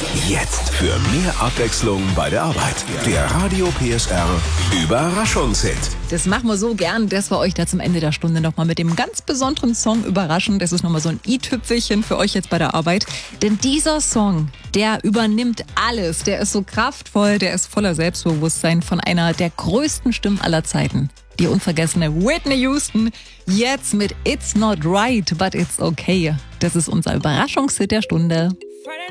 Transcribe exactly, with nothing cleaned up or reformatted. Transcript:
Jetzt für mehr Abwechslung bei der Arbeit. Der Radio P S R Überraschungshit. Das machen wir so gern, dass wir euch da zum Ende der Stunde nochmal mit dem ganz besonderen Song überraschen. Das ist nochmal so ein i-Tüpfelchen für euch jetzt bei der Arbeit. Denn dieser Song, der übernimmt alles. Der ist so kraftvoll, der ist voller Selbstbewusstsein von einer der größten Stimmen aller Zeiten. Die unvergessene Whitney Houston, jetzt mit It's Not Right, but It's Okay. Das ist unser Überraschungshit der Stunde.